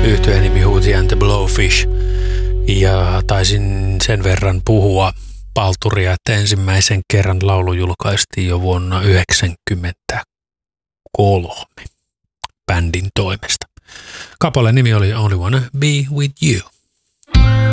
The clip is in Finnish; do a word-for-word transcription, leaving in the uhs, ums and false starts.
Yhtyeen nimi Hootie and the Blowfish. Ja taisin sen verran puhua palturia, että ensimmäisen kerran laulu julkaistiin jo vuonna yhdeksänkymmentäkolme bändin toimesta. Kappaleen nimi oli Only Wanna Be With You.